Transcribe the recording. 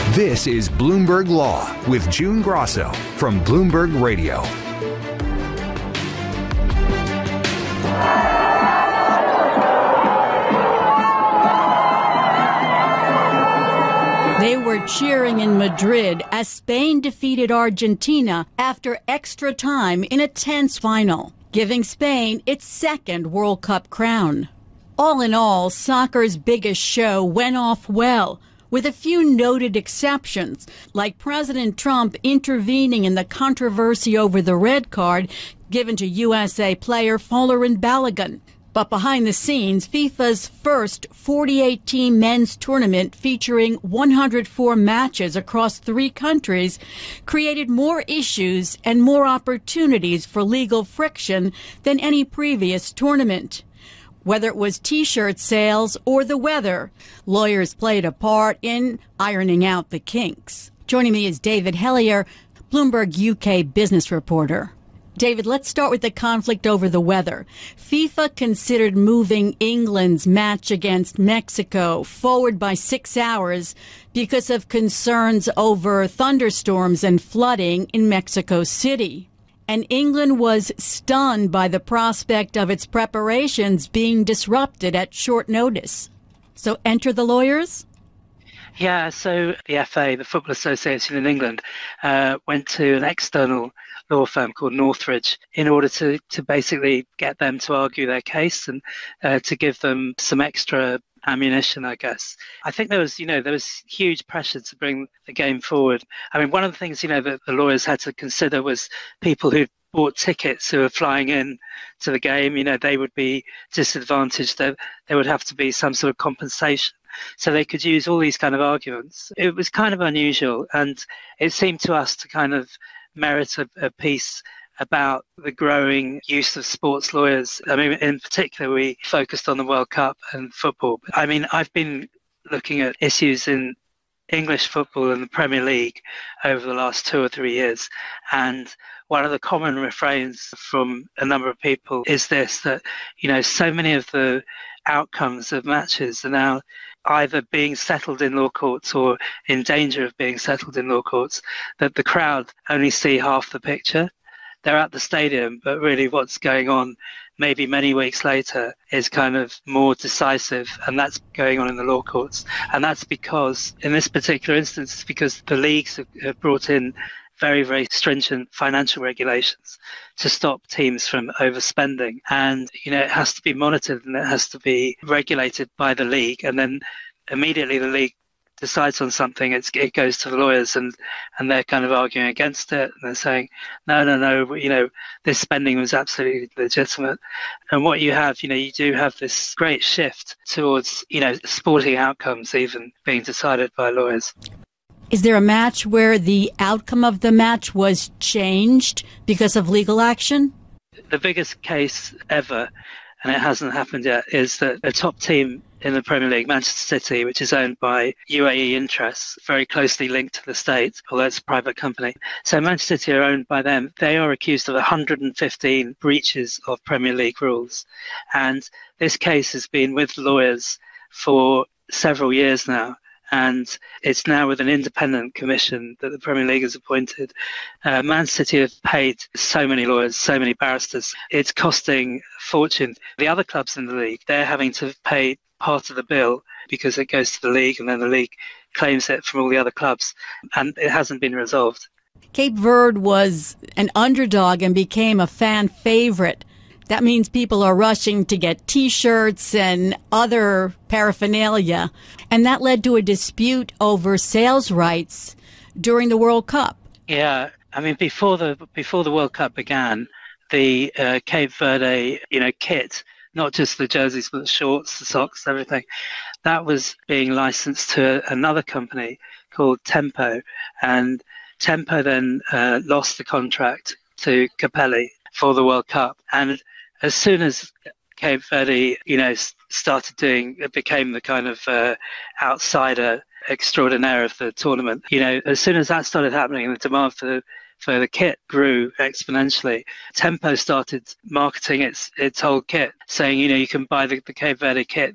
This is Bloomberg Law with June Grosso from Bloomberg Radio. They were cheering in Madrid as Spain defeated Argentina after extra time in a tense final, giving Spain its second World Cup crown. All in all, soccer's biggest show went off well, with a few noted exceptions, like President Trump intervening in the controversy over the red card given to USA player Folarin Balogun. But behind the scenes, FIFA's first 48-team men's tournament featuring 104 matches across 3 countries created more issues and more opportunities for legal friction than any previous tournament. Whether it was T-shirt sales or the weather, lawyers played a part in ironing out the kinks. Joining me is David Hellier, Bloomberg UK business reporter. David, let's start with the conflict over the weather. FIFA considered moving England's match against Mexico forward by 6 hours because of concerns over thunderstorms and flooding in Mexico City. And England was stunned by the prospect of its preparations being disrupted at short notice. So enter the lawyers? Yeah, so the FA, the Football Association in England, went to an external law firm called Northridge in order to basically get them to argue their case and to give them some extra ammunition, I guess. I think there was huge pressure to bring the game forward. I mean, one of the things, that the lawyers had to consider was people who bought tickets who were flying in to the game. They would be disadvantaged. There would have to be some sort of compensation. So they could use all these kind of arguments. It was kind of unusual, and it seemed to us to kind of merit a piece about the growing use of sports lawyers. I mean, in particular, we focused on the World Cup and football. I mean, I've been looking at issues in English football and the Premier League over the last 2 or 3 years. And one of the common refrains from a number of people is this, that, so many of the outcomes of matches are now either being settled in law courts or in danger of being settled in law courts, that the crowd only see half the picture. They're at the stadium, but really what's going on maybe many weeks later is kind of more decisive, and that's going on in the law courts. And that's because, in this particular instance, it's because the leagues have brought in very, very stringent financial regulations to stop teams from overspending. And, it has to be monitored and it has to be regulated by the league. And then immediately the league decides on something, it goes to the lawyers and they're kind of arguing against it. And they're saying, no, this spending was absolutely legitimate. And what you have, you do have this great shift towards, sporting outcomes even being decided by lawyers. Is there a match where the outcome of the match was changed because of legal action? The biggest case ever, and it hasn't happened yet, is that a top team in the Premier League, Manchester City, which is owned by UAE interests, very closely linked to the state, although it's a private company. So Manchester City are owned by them. They are accused of 115 breaches of Premier League rules. And this case has been with lawyers for several years now. And it's now with an independent commission that the Premier League has appointed. Man City have paid so many lawyers, so many barristers. It's costing a fortune. The other clubs in the league, they're having to pay part of the bill because it goes to the league and then the league claims it from all the other clubs. And it hasn't been resolved. Cape Verde was an underdog and became a fan favorite. That means people are rushing to get T-shirts and other paraphernalia. And that led to a dispute over sales rights during the World Cup. Yeah, I mean, before the World Cup began, the Cape Verde, kit, not just the jerseys, but the shorts, the socks, everything, that was being licensed to another company called Tempo. And Tempo then lost the contract to Capelli for the World Cup. And as soon as Cape Verde, started it became the kind of outsider extraordinaire of the tournament. As soon as that started happening and the demand for the kit grew exponentially, Tempo started marketing its whole kit, saying, you can buy the Cape Verde kit